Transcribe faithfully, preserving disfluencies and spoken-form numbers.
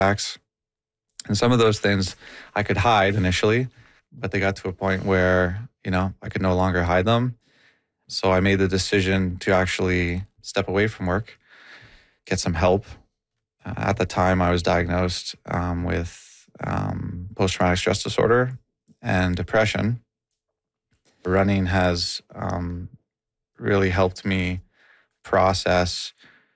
acts. And some of those things I could hide initially, but they got to a point where, you know, I could no longer hide them. So I made the decision to actually step away from work, get some help. Uh, at the time, I was diagnosed um, with um, post-traumatic stress disorder and depression. Running has um, really helped me process